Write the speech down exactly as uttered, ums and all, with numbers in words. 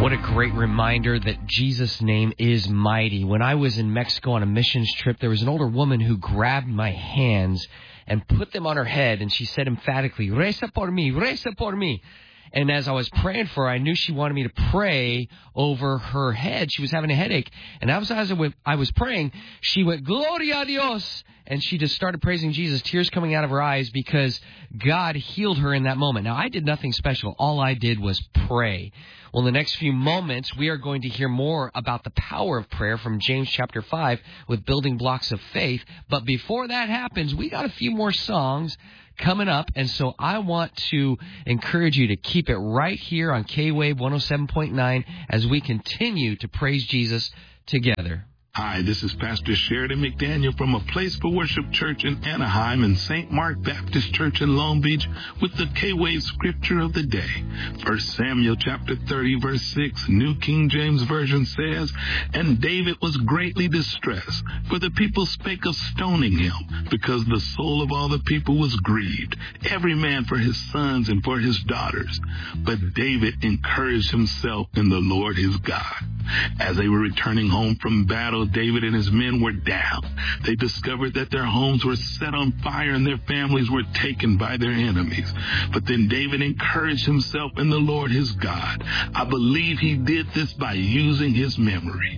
What a great reminder that Jesus' name is mighty. When I was in Mexico on a missions trip, there was an older woman who grabbed my hands and put them on her head, and she said emphatically, "Reza por mí, reza por mí." And as I was praying for her, I knew she wanted me to pray over her head. She was having a headache. And as I was, I was praying, she went, "Gloria a Dios." And she just started praising Jesus, tears coming out of her eyes because God healed her in that moment. Now, I did nothing special. All I did was pray. Well, in the next few moments, we are going to hear more about the power of prayer from James chapter five with building blocks of faith. But before that happens, we got a few more songs coming up, and so I want to encourage you to keep it right here on K-Wave one oh seven point nine as we continue to praise Jesus together. Hi, this is Pastor Sheridan McDaniel from A Place for Worship Church in Anaheim and Saint Mark Baptist Church in Long Beach with the K-Wave Scripture of the Day. First Samuel chapter thirty, verse six, New King James Version says, "And David was greatly distressed, for the people spake of stoning him, because the soul of all the people was grieved, every man for his sons and for his daughters. But David encouraged himself in the Lord his God." As they were returning home from battle, David and his men were down. They discovered that their homes were set on fire and their families were taken by their enemies. But then David encouraged himself in the Lord his God. I believe he did this by using his memory.